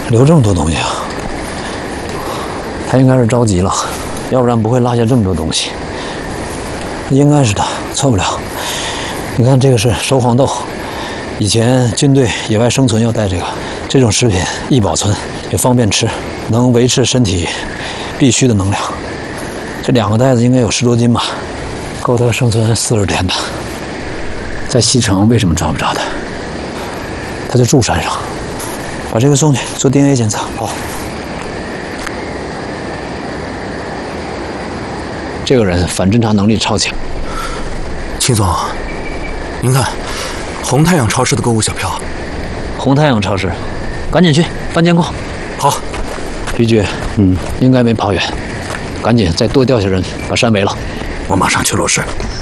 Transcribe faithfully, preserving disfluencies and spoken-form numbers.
留这么多东西啊？他应该是着急了，要不然不会落下这么多东西。应该是的，错不了。你看，这个是熟黄豆，以前军队野外生存要带这个，这种食品易保存，也方便吃，能维持身体必须的能量。这两个袋子应该有十多斤吧，够他生存四十天吧。在西城为什么抓不着他？他就住山上。把这个送去做 D N A 检查。好。这个人反侦查能力超强。 秦总，您看，红太阳超市的购物小票。 红太阳超市，赶紧去翻监控。 好。 李局，嗯，应该没跑远，赶紧再多调些人把山围了。 我马上去落实。